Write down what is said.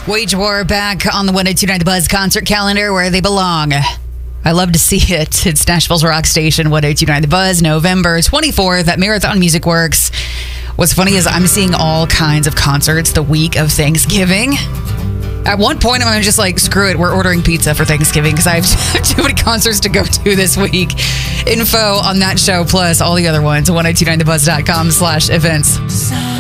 Wage War back on the 1029 The Buzz concert calendar where they belong. I love to see it. It's Nashville's rock station, 1029 The Buzz, November 24th at Marathon Music Works. What's funny is I'm seeing all kinds of concerts the week of Thanksgiving. At one point, I'm just like, screw it, we're ordering pizza for Thanksgiving because I have too many concerts to go to this week. Info on that show plus all the other ones, 1029thebuzz.com/events.